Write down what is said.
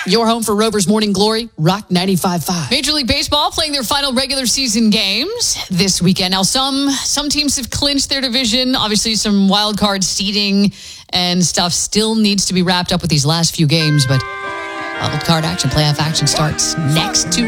Your home for Rovers Morning Glory, Rock 95.5. Major League Baseball playing their final regular season games this weekend. Now, some teams have clinched their division. Obviously, some wild card seeding and stuff still needs to be wrapped up with these last few games. But wild card action, playoff action starts next Tuesday.